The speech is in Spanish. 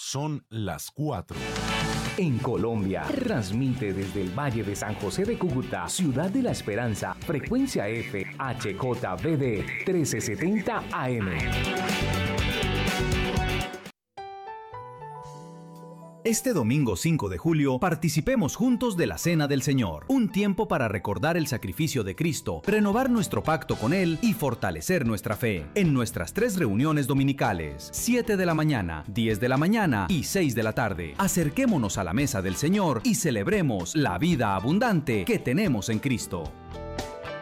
Son las 4. En Colombia, transmite desde el Valle de San José de Cúcuta, Ciudad de la Esperanza, frecuencia F, HJBD 1370 AM. Este domingo 5 de julio, participemos juntos de la Cena del Señor, un tiempo para recordar el sacrificio de Cristo, renovar nuestro pacto con Él y fortalecer nuestra fe, en nuestras 3 reuniones dominicales, 7 de la mañana, 10 de la mañana y 6 de la tarde. Acerquémonos a la mesa del Señor y celebremos la vida abundante que tenemos en Cristo.